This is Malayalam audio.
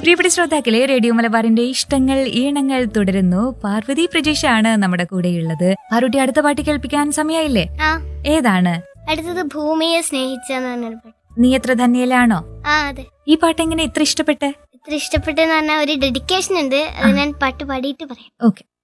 പ്രിയപ്പെട്ട ശ്രോതാക്കളെ, റേഡിയോ മലബാറിന്റെ ഇഷ്ടങ്ങൾ ഈണങ്ങൾ തുടരുന്നു. പാർവതി പ്രജേഷാണ് നമ്മുടെ കൂടെയുള്ളത്. പാർവതി, അടുത്ത പാട്ട് കേൾപ്പിക്കാൻ സമയായില്ലേ? ഏതാണ് അടുത്തത്? ഭൂമിയെ സ്നേഹിച്ചെന്ന് പറഞ്ഞൊരു പാട്ട്. നീ എത്ര ധന്യയിലാണോ? അതെ. ഈ പാട്ട് എങ്ങനെ ഇത്ര ഇഷ്ടപ്പെട്ടെ? ഇത്ര ഇഷ്ടപ്പെട്ടെന്ന് പറഞ്ഞാൽ ഒരു ഡെഡിക്കേഷൻ ഉണ്ട്. അത് ഞാൻ പാട്ട് പാടിയിട്ട് പറയാം. ഓക്കെ.